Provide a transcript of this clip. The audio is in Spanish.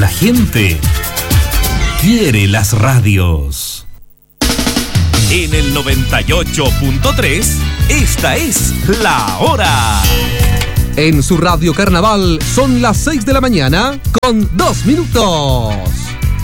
La gente quiere las radios. En el 98.3, esta es La Hora. En su radio Carnaval son las 6 de la mañana con 2 minutos.